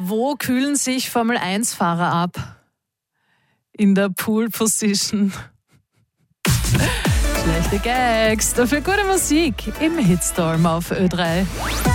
Wo kühlen sich Formel-1-Fahrer ab? In der Pool-Position. Schlechte Gags, dafür gute Musik im Hitstorm auf Ö3.